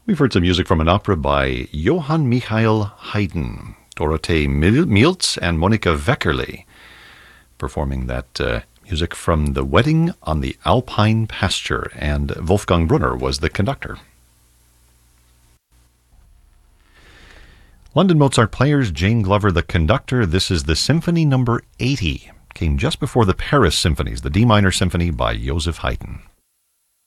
We've heard some music from an opera by Johann Michael Haydn, Dorothee Mieltz, and Monika Weckerle, performing that music from The Wedding on the Alpine Pasture, and Wolfgang Brunner was the conductor. London Mozart Players, Jane Glover the conductor. This is the Symphony No. 80. Came just before the Paris Symphonies, the D minor Symphony by Joseph Haydn.